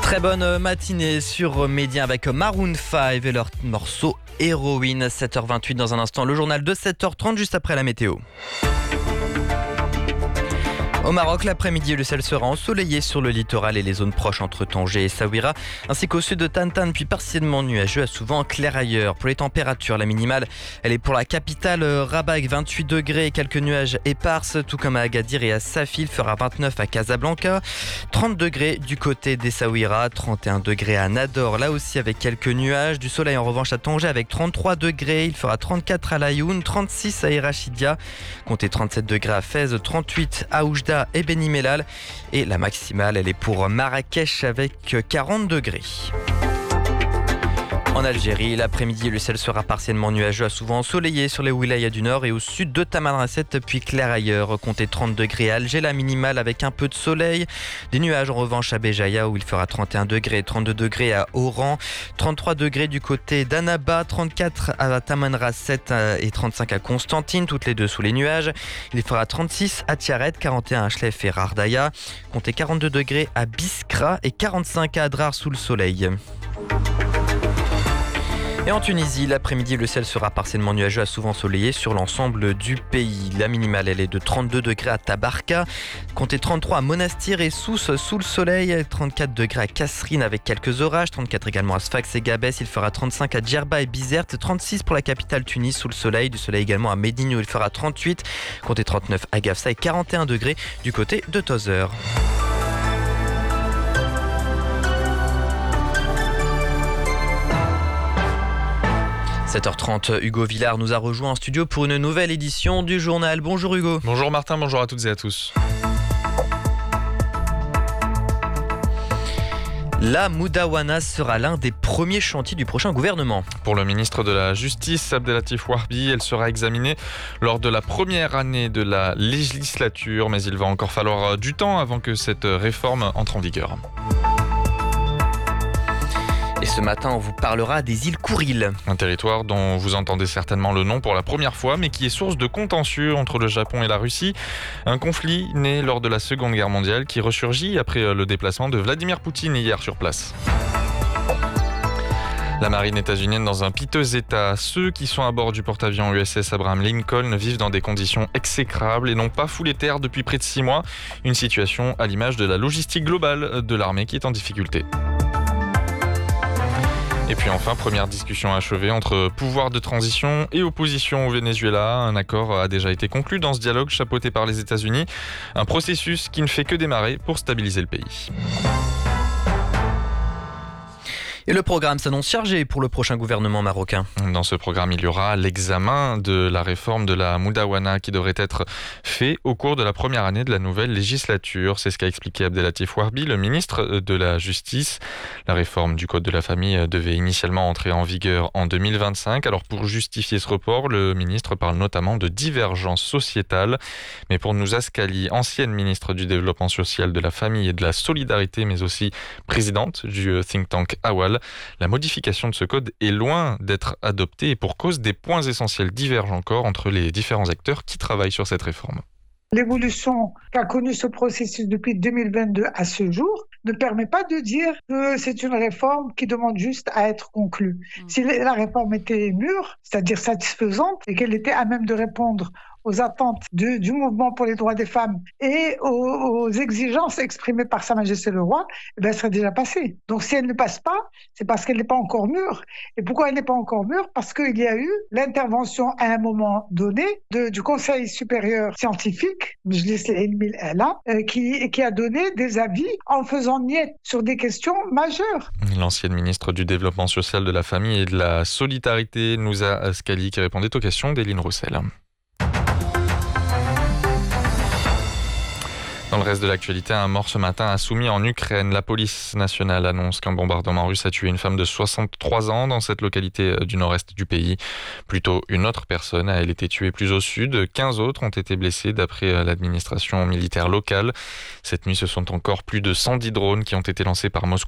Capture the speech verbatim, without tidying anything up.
Très bonne matinée sur Média avec Maroon cinq et leur morceau Héroïne. sept heures vingt-huit dans un instant, le journal de sept heures trente juste après la météo. Au Maroc, l'après-midi, le ciel sera ensoleillé sur le littoral et les zones proches entre Tanger et Essaouira, ainsi qu'au sud de Tantan, puis partiellement nuageux, à souvent clair ailleurs. Pour les températures, la minimale, elle est pour la capitale Rabat avec vingt-huit degrés et quelques nuages éparses, tout comme à Agadir et à Safi. Il fera vingt-neuf à Casablanca, trente degrés du côté d'Essaouira, trente et un degrés à Nador, là aussi avec quelques nuages. Du soleil en revanche à Tanger avec trente-trois degrés, il fera trente-quatre à Layoun, trente-six à Erachidia, comptez trente-sept degrés à Fès, trente-huit à Oujda et Beni Mellal, et la maximale elle est pour Marrakech avec quarante degrés. En Algérie, l'après-midi, le ciel sera partiellement nuageux, à souvent ensoleillé sur les wilayas du nord et au sud de Tamanrasset, puis clair ailleurs. Comptez trente degrés à Alger, la minimale avec un peu de soleil. Des nuages en revanche à Béjaïa où il fera trente et un degrés, trente-deux degrés à Oran, trente-trois degrés du côté d'Annaba, trente-quatre à Tamanrasset et trente-cinq à Constantine, toutes les deux sous les nuages. Il fera trente-six à Tiaret, quarante et un à Chlef et Rardaya. Comptez quarante-deux degrés à Biskra et quarante-cinq à Adrar sous le soleil. Et en Tunisie, l'après-midi, le ciel sera partiellement nuageux, à souvent ensoleillé sur l'ensemble du pays. La minimale, elle est de trente-deux degrés à Tabarka, comptez trente-trois à Monastir et Sousse sous le soleil, trente-quatre degrés à Kasserine avec quelques orages, trente-quatre également à Sfax et Gabès, il fera trente-cinq à Djerba et Bizerte, trente-six pour la capitale Tunis sous le soleil, du soleil également à Médine où il fera trente-huit, comptez trente-neuf à Gafsa et quarante et un degrés du côté de Tozeur. sept heures trente, Hugo Villard nous a rejoint en studio pour une nouvelle édition du journal. Bonjour Hugo. Bonjour Martin, bonjour à toutes et à tous. La Moudawana sera l'un des premiers chantiers du prochain gouvernement. Pour le ministre de la Justice, Abdelatif Warbi, elle sera examinée lors de la première année de la législature, mais il va encore falloir du temps avant que cette réforme entre en vigueur. Et ce matin, on vous parlera des îles Kouril. Un territoire dont vous entendez certainement le nom pour la première fois, mais qui est source de contentieux entre le Japon et la Russie. Un conflit né lors de la Seconde Guerre mondiale qui ressurgit après le déplacement de Vladimir Poutine hier sur place. La marine états-unienne dans un piteux état. Ceux qui sont à bord du porte-avions U S S Abraham Lincoln vivent dans des conditions exécrables et n'ont pas foulé terre depuis près de six mois. Une situation à l'image de la logistique globale de l'armée qui est en difficulté. Et puis enfin, première discussion achevée entre pouvoir de transition et opposition au Venezuela. Un accord a déjà été conclu dans ce dialogue chapeauté par les États-Unis. Un processus qui ne fait que démarrer pour stabiliser le pays. Et le programme s'annonce chargé pour le prochain gouvernement marocain. Dans ce programme, il y aura l'examen de la réforme de la Moudawana qui devrait être fait au cours de la première année de la nouvelle législature. C'est ce qu'a expliqué Abdelatif Warbi, le ministre de la Justice. La réforme du Code de la famille devait initialement entrer en vigueur en deux mille vingt-cinq. Alors pour justifier ce report, le ministre parle notamment de divergence sociétale. Mais pour Nouza Scali, ancienne ministre du Développement social, de la famille et de la solidarité, mais aussi présidente du think tank Awal, la modification de ce code est loin d'être adoptée et pour cause des points essentiels divergent encore entre les différents acteurs qui travaillent sur cette réforme. L'évolution qu'a connue ce processus depuis deux mille vingt-deux à ce jour ne permet pas de dire que c'est une réforme qui demande juste à être conclue. Mmh. Si la réforme était mûre, c'est-à-dire satisfaisante, et qu'elle était à même de répondre aux attentes de, du mouvement pour les droits des femmes et aux, aux exigences exprimées par Sa Majesté le Roi, eh bien, elle serait déjà passée. Donc si elle ne passe pas, c'est parce qu'elle n'est pas encore mûre. Et pourquoi elle n'est pas encore mûre ? Parce qu'il y a eu l'intervention à un moment donné de, du Conseil supérieur scientifique, là, euh, qui, qui a donné des avis en faisant niette sur des questions majeures. L'ancienne ministre du Développement social, de la famille et de la solidarité, Nouza Scali, qui répondait aux questions d'Éline Roussel. Dans le reste de l'actualité, un mort ce matin à Soumy en Ukraine. La police nationale annonce qu'un bombardement russe a tué une femme de soixante-trois ans dans cette localité du nord-est du pays. Plutôt une autre personne a elle été tuée plus au sud. quinze autres ont été blessés d'après l'administration militaire locale. Cette nuit, ce sont encore plus de cent dix drones qui ont été lancés par Moscou